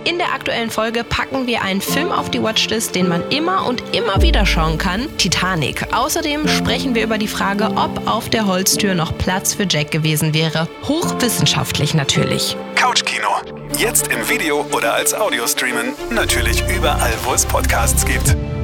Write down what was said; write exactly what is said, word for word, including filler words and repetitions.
In der aktuellen Folge packen wir einen Film auf die Watchlist, den man immer und immer wieder schauen kann: Titanic. Außerdem sprechen wir über die Frage, ob auf der Holztür noch Platz für Jack gewesen wäre. Hochwissenschaftlich natürlich. Couchkino. Jetzt im Video oder als Audio streamen. Natürlich überall, wo es Podcasts gibt.